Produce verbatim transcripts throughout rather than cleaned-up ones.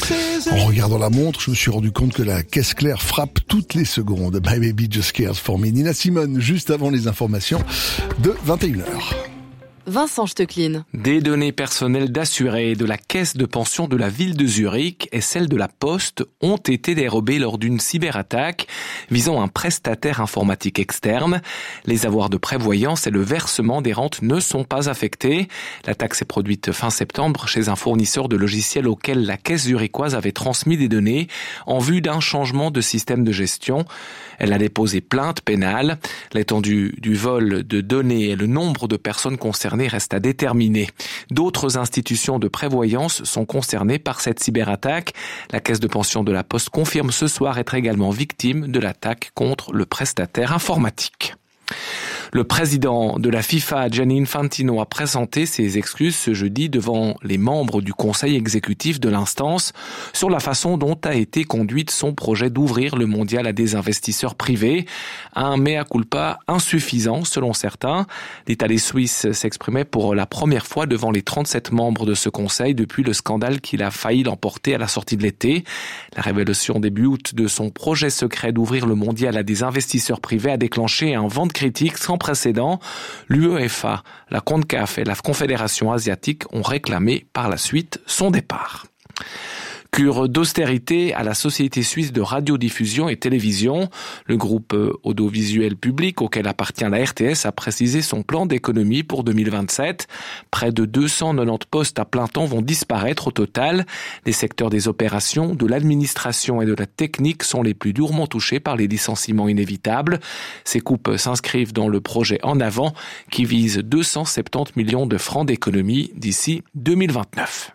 En regardant la montre, je me suis rendu compte que la caisse claire frappe toutes les secondes. My baby just cares for me. Nina Simone, juste avant les informations de vingt et une heures. Vincent Stecklin. Des données personnelles d'assurés de la caisse de pension de la ville de Zurich et celles de la Poste ont été dérobées lors d'une cyberattaque visant un prestataire informatique externe. Les avoirs de prévoyance et le versement des rentes ne sont pas affectés. L'attaque s'est produite fin septembre chez un fournisseur de logiciels auquel la caisse zurichoise avait transmis des données en vue d'un changement de système de gestion. Elle a déposé plainte pénale. L'étendue du vol de données et le nombre de personnes concernées reste à déterminer. D'autres institutions de prévoyance sont concernées par cette cyberattaque. La caisse de pension de la Poste confirme ce soir être également victime de l'attaque contre le prestataire informatique. Le président de la FIFA, Gianni Infantino, a présenté ses excuses ce jeudi devant les membres du conseil exécutif de l'instance sur la façon dont a été conduite son projet d'ouvrir le mondial à des investisseurs privés. Un mea culpa insuffisant selon certains. L'Italie suisse s'exprimait pour la première fois devant les trente-sept membres de ce conseil depuis le scandale qu'il a failli l'emporter à la sortie de l'été. La révélation début août de son projet secret d'ouvrir le mondial à des investisseurs privés a déclenché un vent de critiques sans précédent. L'UEFA, la CONCACAF et la Confédération asiatique ont réclamé par la suite son départ. Cure d'austérité à la Société suisse de radiodiffusion et télévision. Le groupe audiovisuel public auquel appartient la R T S a précisé son plan d'économie pour deux mille vingt-sept. Près de deux cent quatre-vingt-dix postes à plein temps vont disparaître au total. Les secteurs des opérations, de l'administration et de la technique sont les plus durement touchés par les licenciements inévitables. Ces coupes s'inscrivent dans le projet En Avant qui vise deux cent soixante-dix millions de francs d'économie d'ici deux mille vingt-neuf.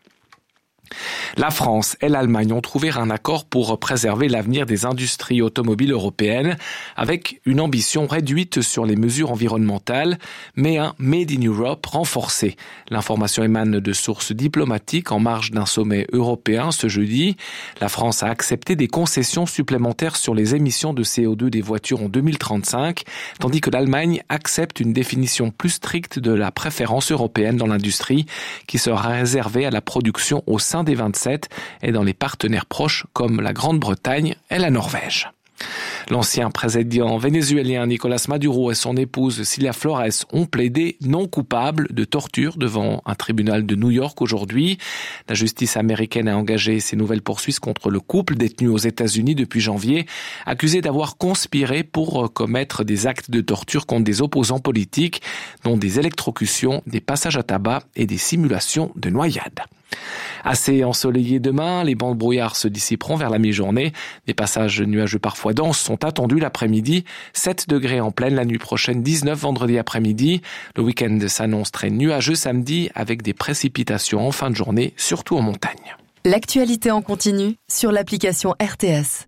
La France et l'Allemagne ont trouvé un accord pour préserver l'avenir des industries automobiles européennes avec une ambition réduite sur les mesures environnementales, mais un Made in Europe renforcé. L'information émane de sources diplomatiques en marge d'un sommet européen ce jeudi. La France a accepté des concessions supplémentaires sur les émissions de C O deux des voitures en deux mille trente-cinq, tandis que l'Allemagne accepte une définition plus stricte de la préférence européenne dans l'industrie qui sera réservée à la production au sein des vingt-sept et dans les partenaires proches comme la Grande-Bretagne et la Norvège. L'ancien président vénézuélien Nicolás Maduro et son épouse Cilia Flores ont plaidé non coupables de torture devant un tribunal de New York aujourd'hui. La justice américaine a engagé ses nouvelles poursuites contre le couple détenu aux États-Unis depuis janvier, accusé d'avoir conspiré pour commettre des actes de torture contre des opposants politiques, dont des électrocutions, des passages à tabac et des simulations de noyade. Assez ensoleillé demain, les bancs de brouillard se dissiperont vers la mi-journée. Des passages nuageux parfois denses sont attendus l'après-midi. sept degrés en pleine la nuit prochaine, dix-neuf vendredi après-midi. Le week-end s'annonce très nuageux samedi avec des précipitations en fin de journée, surtout en montagne. L'actualité en continu sur l'application R T S.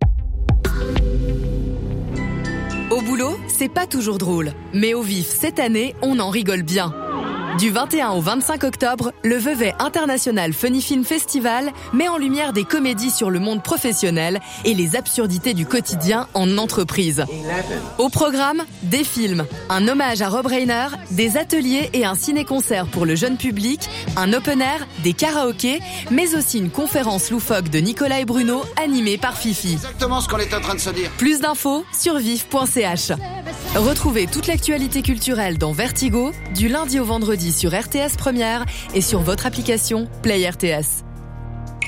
Au boulot, c'est pas toujours drôle. Mais au vif, cette année, on en rigole bien. Du vingt et un au vingt-cinq octobre, le Vevey International Funny Film Festival met en lumière des comédies sur le monde professionnel et les absurdités du quotidien en entreprise. Au programme, des films, un hommage à Rob Reiner, des ateliers et un ciné-concert pour le jeune public, un open air, des karaokés, mais aussi une conférence loufoque de Nicolas et Bruno animée par Fifi. Exactement ce qu'on est en train de se dire. Plus d'infos sur vif point c h. Retrouvez toute l'actualité culturelle dans Vertigo, du lundi au vendredi sur R T S Première et sur votre application Play R T S.